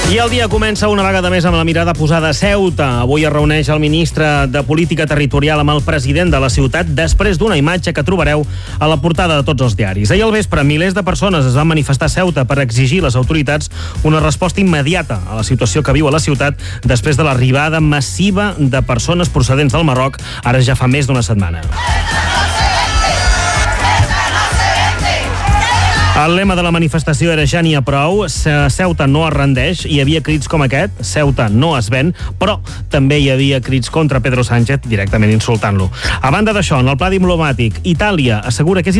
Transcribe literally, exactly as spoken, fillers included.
I el dia comença una vegada més amb la mirada posada a Ceuta. Avui es reuneix el ministre de Política Territorial amb el president de la ciutat després d'una imatge que trobareu a la portada de tots els diaris. Ahir al vespre, milers de persones es van manifestar a Ceuta per exigir a les autoritats una resposta immediata a la situació que viu a la ciutat després de l'arribada massiva de persones procedents del Marroc, ara ja fa més d'una setmana. El lema de la manifestació era ja n'hi ha prou, Ceuta no es rendeix, hi havia crits com aquest, Ceuta no es ven, però també hi havia crits contra Pedro Sánchez directament insultant-lo. A banda d'això, en el pla diplomàtic, Itàlia assegura que és